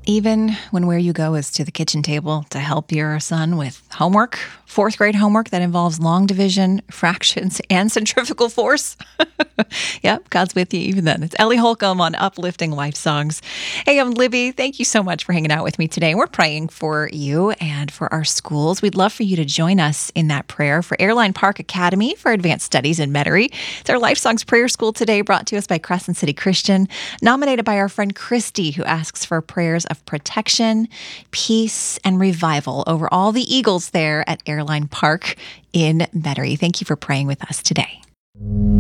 Even when where you go is to the kitchen table to help your son with homework, fourth grade homework that involves long division, fractions, and centrifugal force. Yep, God's with you even then. It's Ellie Holcomb on Uplifting Life Songs. Hey, I'm Libby. Thank you so much for hanging out with me today. We're praying for you and for our schools. We'd love for you to join us in that prayer for Airline Park Academy for Advanced Studies in Metairie. It's our Life Songs Prayer School today, brought to us by Crescent City Christian, nominated by our friend Christy, who asks for prayers of protection, peace, and revival over all the Eagles there at Airline Park in Metairie. Thank you for praying with us today.